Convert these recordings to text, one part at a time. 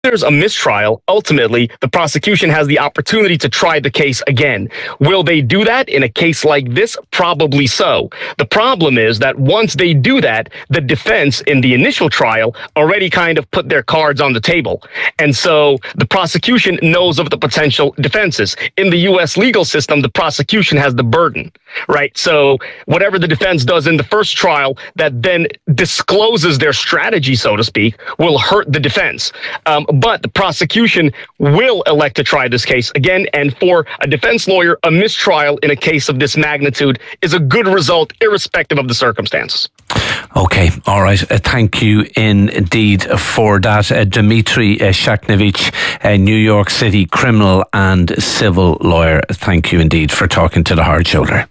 there's a mistrial, ultimately, the prosecution has the opportunity to try the case again. Will they do that in a case like this? Probably so. The problem is that once they do that, the defense in the initial trial already kind of put their cards on the table. And so the prosecution knows of the potential defenses. In the U.S. legal system, the prosecution has the burden, right? So whatever the defense does in the first trial that then discloses their strategy, so to speak, will hurt the defense. But the prosecution will elect to try this case again. And for a defense lawyer, a mistrial in a case of this magnitude is a good result, irrespective of the circumstances. Okay, all right. Thank you indeed for that. Dmitry Shakhnovich, New York City criminal and civil lawyer. Thank you indeed for talking to the Hard Shoulder.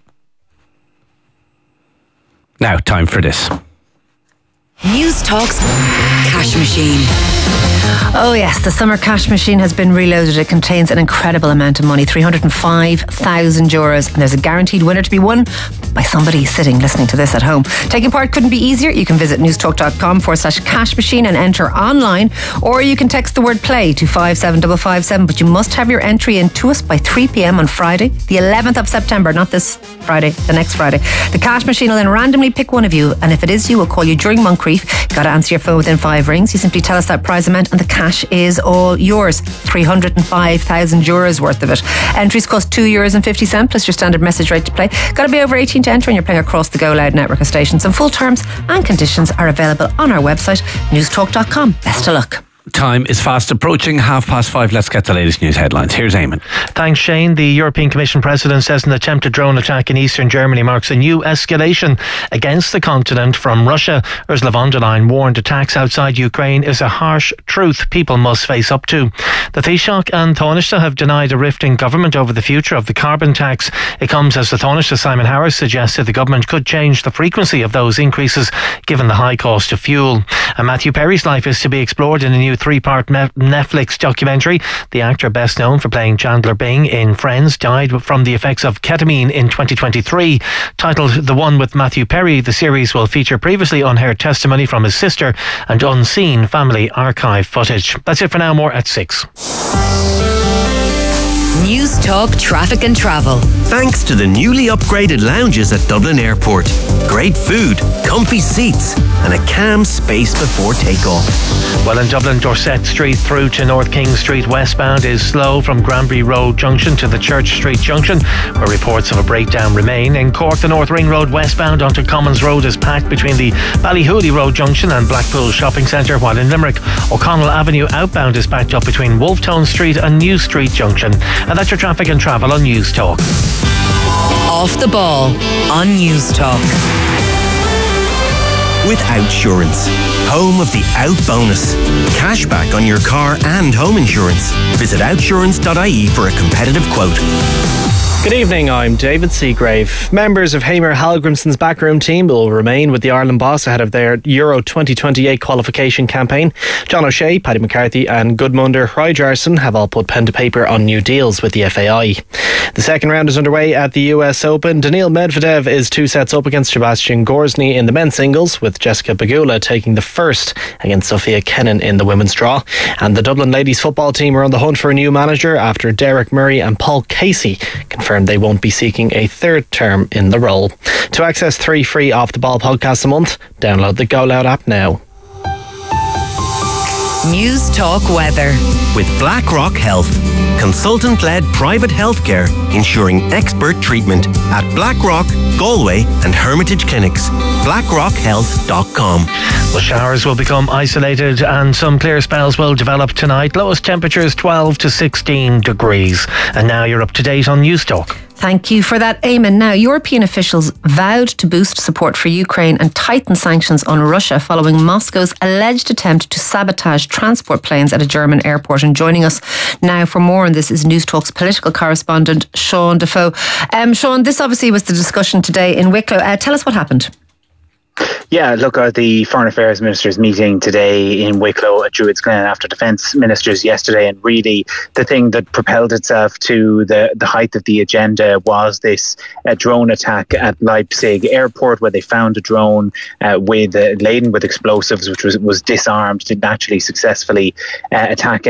Now, time for this. News Talk's Cash Machine. Oh yes, the summer cash machine has been reloaded. It contains an incredible amount of money, €305,000, and there's a guaranteed winner to be won by somebody sitting listening to this at home. Taking part couldn't be easier. You can visit newstalk.com/cash machine and enter online, or you can text the word play to 57557, but you must have your entry in to us by 3 p.m. on Friday, the 11th of September, not this Friday, the next Friday. The cash machine will then randomly pick one of you, and if it is you, we'll call you during Moncrief. You've got to answer your phone within 5 rings. You simply tell us that prize amount and the cash is all yours. €305,000 worth of it. Entries cost €2.50 plus your standard message rate to play. Got to be over 18 to enter, and you're playing across the Go Loud network of stations. And full terms and conditions are available on our website, newstalk.com. Best of luck. Time is fast approaching 5:30. Let's get the latest news headlines. Here's Eamon. Thanks, Shane. The European Commission President says an attempted drone attack in eastern Germany marks a new escalation against the continent from Russia. Ursula von der Leyen warned attacks outside Ukraine is a harsh truth people must face up to. The Taoiseach and Taoiseach have denied a rift in government over the future of the carbon tax. It comes as the Taoiseach Simon Harris suggested the government could change the frequency of those increases given the high cost of fuel. And Matthew Perry's life is to be explored in a new 3-part Netflix documentary. The actor, best known for playing Chandler Bing in Friends, died from the effects of ketamine in 2023. Titled The One with Matthew Perry, the series will feature previously unheard testimony from his sister and unseen family archive footage. That's it for now. More at 6. News Talk Traffic and Travel. Thanks to the newly upgraded lounges at Dublin Airport. Great food, comfy seats and a calm space before takeoff. Well, in Dublin, Dorset Street through to North King Street westbound is slow from Granbury Road Junction to the Church Street Junction, where reports of a breakdown remain. In Cork, the North Ring Road westbound onto Commons Road is packed between the Ballyhooly Road Junction and Blackpool Shopping Centre, while in Limerick, O'Connell Avenue outbound is backed up between Wolfetown Street and New Street Junction. And that's your traffic and travel on News Talk. Off the ball on News Talk. With Outsurance, home of the Out Bonus. Cashback on your car and home insurance. Visit outsurance.ie for a competitive quote. Good evening, I'm David Seagrave. Members of Hamer Hallgrimson's backroom team will remain with the Ireland boss ahead of their Euro 2028 qualification campaign. John O'Shea, Paddy McCarthy and Gudmundur Hreiðarsson have all put pen to paper on new deals with the FAI. The second round is underway at the US Open. Daniil Medvedev is 2 sets up against Sebastian Gorsny in the men's singles, with Jessica Pegula taking the first against Sophia Kenin in the women's draw. And the Dublin ladies football team are on the hunt for a new manager after Derek Murray and Paul Casey confirmed they won't be seeking a third term in the role. To access 3 free Off the Ball podcasts a month, download the Go Loud app now. News Talk Weather. With BlackRock Health, consultant-led private healthcare ensuring expert treatment at BlackRock, Galway and Hermitage Clinics. BlackRockHealth.com. Well, showers will become isolated and some clear spells will develop tonight. Lowest temperatures 12 to 16 degrees. And now you're up to date on News Talk. Thank you for that, Eamon. Now, European officials vowed to boost support for Ukraine and tighten sanctions on Russia following Moscow's alleged attempt to sabotage transport planes at a German airport. And joining us now for more on this is News Talk's political correspondent, Sean Defoe. Sean, this obviously was the discussion today in Wicklow. Tell us what happened. Yeah, look, the Foreign Affairs Ministers meeting today in Wicklow at Druids Glen after Defence Ministers yesterday, and really the thing that propelled itself to the height of the agenda was this drone attack at Leipzig airport, where they found a drone laden with explosives, which was disarmed, didn't actually successfully attack